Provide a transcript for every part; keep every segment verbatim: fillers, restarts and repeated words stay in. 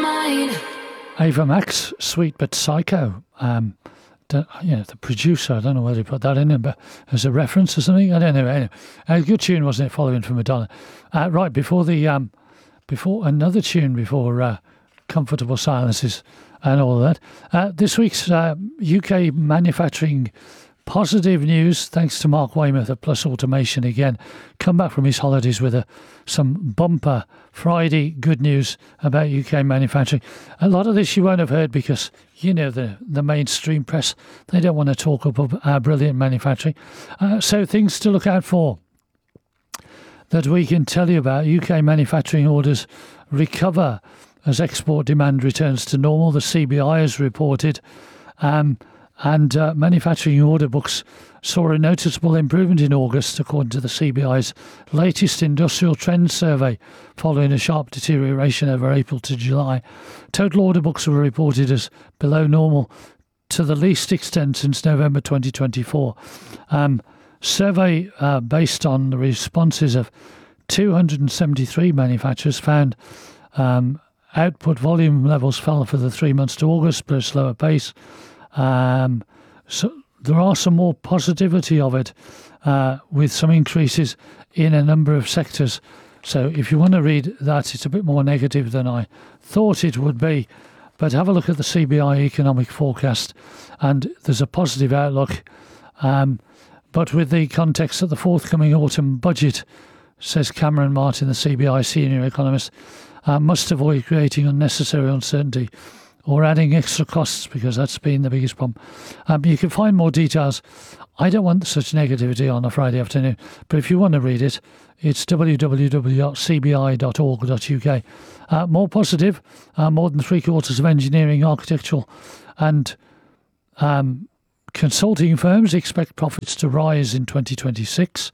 mind. Ava Max, Sweet But Psycho. Um, the, you know, the producer, I don't know whether he put that in there, but as a reference or something, I don't know. Anyway, a good tune, wasn't it? Following from Madonna. Uh, right before the um, before another tune before uh, Comfortable Silences and all of that. Uh, this week's uh, U K manufacturing positive news, thanks to Mark Weymouth at Plus Automation again. Come back from his holidays with a, some bumper Friday good news about U K manufacturing. A lot of this you won't have heard because, you know, the, the mainstream press, they don't want to talk about our brilliant manufacturing. Uh, so things to look out for that we can tell you about. U K manufacturing orders recover as export demand returns to normal, the C B I has reported. Um, And uh, manufacturing order books saw a noticeable improvement in August, according to the C B I's latest industrial trends survey, following a sharp deterioration over April to July. Total order books were reported as below normal to the least extent since November twenty twenty-four. Um, survey uh, based on the responses of two hundred seventy-three manufacturers found um, output volume levels fell for the three months to August, but at a slower pace. Um, so there are some more positivity of it, uh, with some increases in a number of sectors. So if you want to read that, it's a bit more negative than I thought it would be. But have a look at the C B I economic forecast, and there's a positive outlook. Um, but with the context of the forthcoming autumn budget, says Cameron Martin, the C B I senior economist, uh, must avoid creating unnecessary uncertainty or adding extra costs, because that's been the biggest problem. Um, you can find more details. I don't want such negativity on a Friday afternoon, but if you want to read it, it's w w w dot c b i dot org dot u k. Uh, more positive, uh, more than three quarters of engineering, architectural and um, consulting firms expect profits to rise in twenty twenty-six.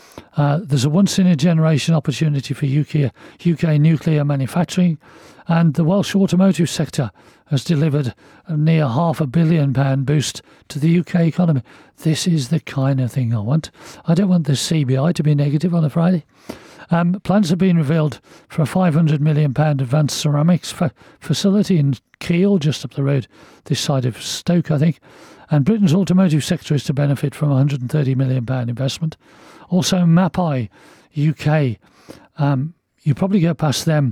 Uh, there's a once-in-a-generation opportunity for U K, U K nuclear manufacturing, and the Welsh automotive sector has delivered a near half a billion pound boost to the U K economy. This is the kind of thing I want. I don't want the C B I to be negative on a Friday. Um, plans have been revealed for a five hundred million pound advanced ceramics fa- facility in Keele, just up the road, this side of Stoke, I think. And Britain's automotive sector is to benefit from a one hundred thirty million pound investment. Also, Mapai U K. Um, you probably go past them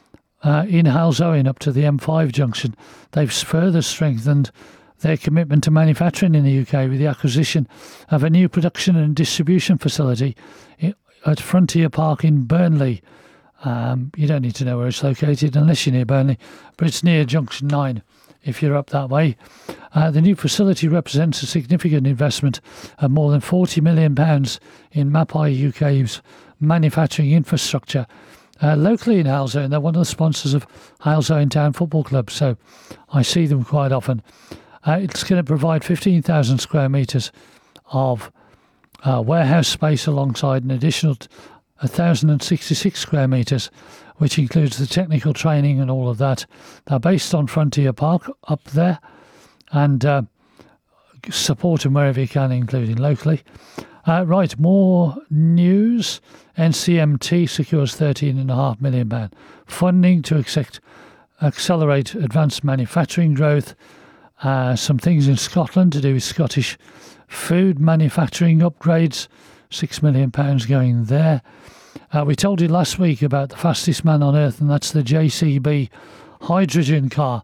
uh, in Halzowen up to the M five junction. They've further strengthened their commitment to manufacturing in the U K with the acquisition of a new production and distribution facility at Frontier Park in Burnley. Um, you don't need to know where it's located unless you're near Burnley, but it's near Junction nine if you're up that way. Uh, the new facility represents a significant investment of more than forty million pounds in Mapai U K's manufacturing infrastructure. Uh, locally in Halzowen, they're one of the sponsors of Halzowen Town Football Club, so I see them quite often. Uh, it's going to provide fifteen thousand square metres of uh, warehouse space alongside an additional one thousand sixty-six square metres, which includes the technical training and all of that. They're based on Frontier Park up there, and uh, support them wherever you can, including locally. Uh, right, more news. N C M T secures thirteen point five million pounds funding to accept, accelerate advanced manufacturing growth. Uh, some things in Scotland to do with Scottish food manufacturing upgrades, six million pounds going there. Uh, we told you last week about the fastest man on earth, and that's the J C B hydrogen car,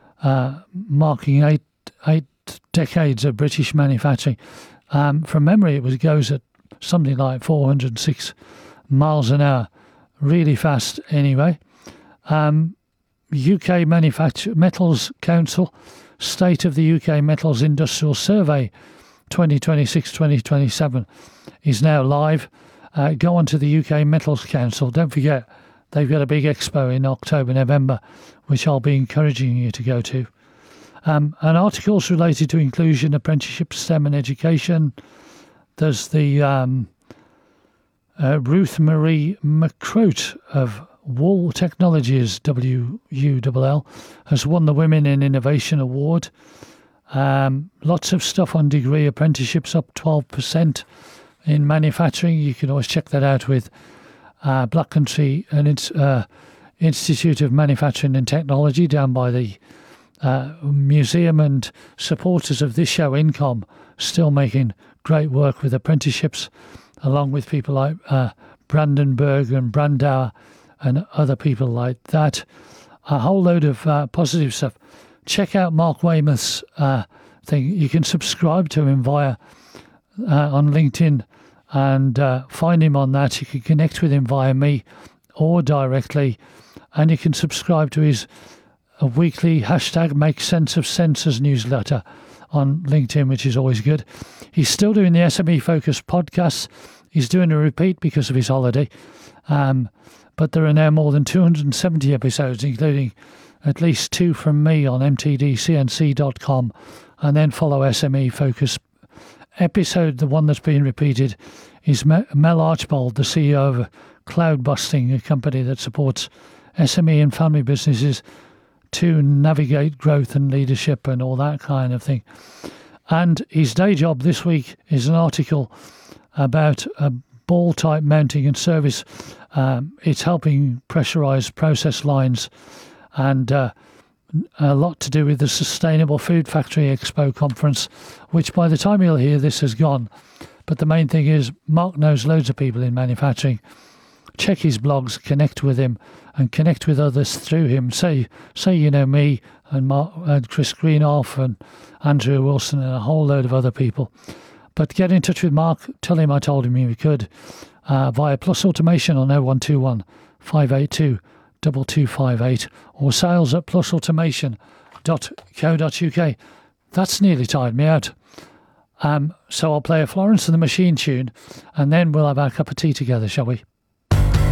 uh, marking eight eight decades of British manufacturing. Um, from memory, it was goes at something like four hundred six miles an hour, really fast anyway. Um, U K Manufacture Metals Council, State of the U K Metals Industrial Survey twenty twenty-six twenty twenty-seven is now live. Uh, go on to the U K Metals Council. Don't forget, they've got a big expo in October, November, which I'll be encouraging you to go to. Um, and articles related to inclusion, apprenticeship, STEM and education. There's the um, uh, Ruth Marie McCroat of Wool Technologies, W U L L, has won the Women in Innovation Award. Um, lots of stuff on degree apprenticeships, up twelve percent in manufacturing. You can always check that out with uh, Black Country and its uh, Institute of Manufacturing and Technology down by the uh, museum, and supporters of this show, Incom, still making great work with apprenticeships, along with people like uh, Brandenburg and Brandauer and other people like that. A whole load of uh, positive stuff. Check out Mark Weymouth's uh, thing. You can subscribe to him via uh, on LinkedIn and uh, find him on that. You can connect with him via me or directly, and you can subscribe to his uh, weekly hashtag Make Sense of Sensors newsletter on LinkedIn, which is always good. He's still doing the S M E Focus podcast. He's doing a repeat because of his holiday. Um, but there are now more than two hundred seventy episodes, including at least two from me on m t d c n c dot com, and then follow S M E Focus. Episode, the one that's being repeated, is Mel Archbold, the C E O of Cloud Busting, a company that supports S M E and family businesses to navigate growth and leadership and all that kind of thing. And his day job this week is an article about a ball type mounting and service. Um, it's helping pressurize process lines, and uh, a lot to do with the Sustainable Food Factory Expo conference, which by the time you'll hear this has gone. But the main thing is Mark knows loads of people in manufacturing. Check his blogs, connect with him, and connect with others through him. Say, say you know me and, Mark, and Chris Greenhoff and Andrew Wilson and a whole load of other people. But get in touch with Mark. Tell him I told him you could uh, via Plus Automation on oh one two one, five eight two, two two five eight or sales at plus automation dot co dot u k. That's nearly tired me out. Um, so I'll play a Florence and the Machine tune, and then we'll have our cup of tea together, shall we?